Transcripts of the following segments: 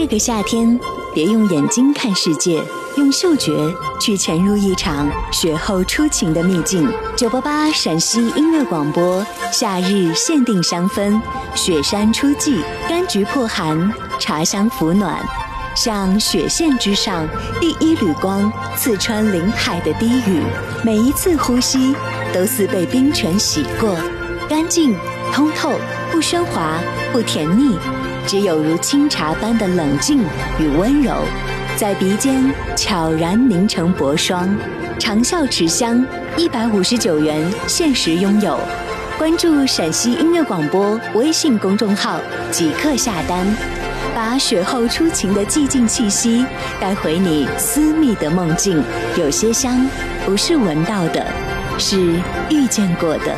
这个夏天，别用眼睛看世界，用嗅觉去潜入一场雪后初晴的秘境。988陕西音乐广播，夏日限定香氛，雪山初霁，柑橘破寒，茶香抚暖。像雪线之上第一缕光，刺穿林海的低语，每一次呼吸都似被冰泉洗过，干净通透，不喧哗，不甜腻，只有如清茶般的冷静与温柔，在鼻尖悄然凝成薄霜。长效持香，159元限时拥有。关注陕西音乐广播微信公众号即刻下单，把雪后初晴的寂静气息带回你私密的梦境。有些香不是闻到的，是遇见过的。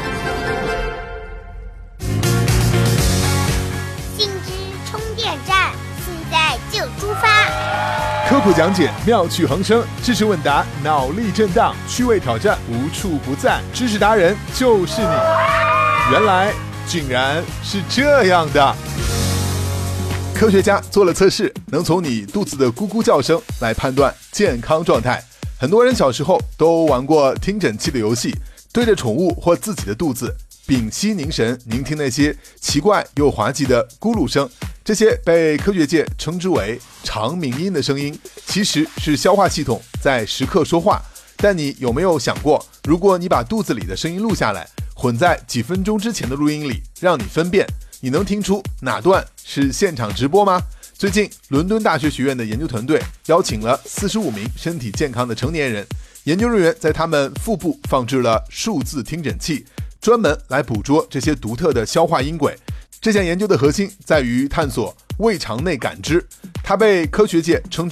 信之充电站，现在就出发。 科普讲解，妙趣横生；知识问答，脑力震荡；趣味挑战，无处不在。知识达人就是你。原来竟然是这样的。科学家做了测试，能从你肚子的咕咕叫声来判断健康状态。很多人小时候都玩过听诊器的游戏，对着宠物或自己的肚子屏息凝神，聆听那些奇怪又滑稽的咕噜声。这些被科学界称之为长鸣音的声音，其实是消化系统在时刻说话。但你有没有想过，如果你把肚子里的声音录下来，混在几分钟之前的录音里，让你分辨，你能听出哪段是现场直播吗？最近伦敦大学学院的研究团队邀请了45名身体健康的成年人，研究人员在他们腹部放置了数字听诊器，专门来捕捉这些独特的消化音轨。这项研究的核心在于探索胃肠内感知，它被科学界称之